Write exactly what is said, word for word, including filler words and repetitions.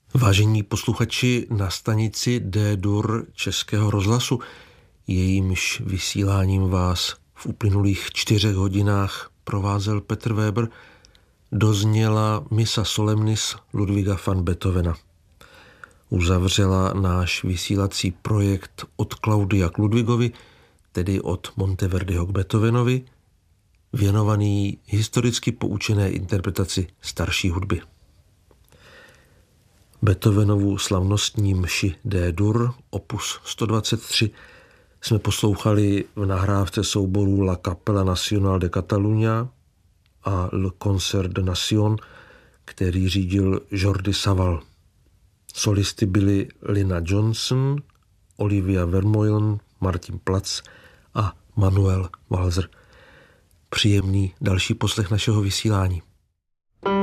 Vážení posluchači, na stanici D-dur Českého rozhlasu, jejímž vysíláním vás v uplynulých čtyřech hodinách provázel Petr Weber, dozněla Missa Solemnis Ludwiga van Beethovena. Uzavřela náš vysílací projekt od Claudia k Ludwigovi, tedy od Monteverdiho k Beethovenovi, věnovaný historicky poučené interpretaci starší hudby. Beethovenovu slavnostní mši D-dur, opus sto dvacet tři, jsme poslouchali v nahrávce souboru La Capella Nacional de Catalunya a Le Concert de Nation, který řídil Jordi Savall. Solisty byli Lina Johnson, Olivia Vermeulen, Martin Platz a Manuel Walser. Příjemný další poslech našeho vysílání.